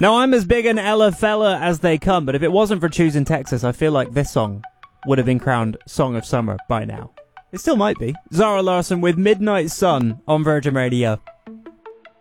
Now, I'm as big an Ella fella as they come, but if it wasn't for Choosing Texas, I feel like this song would have been crowned Song of Summer by now. It still might be. Zara Larsson with Midnight Sun on Virgin Radio.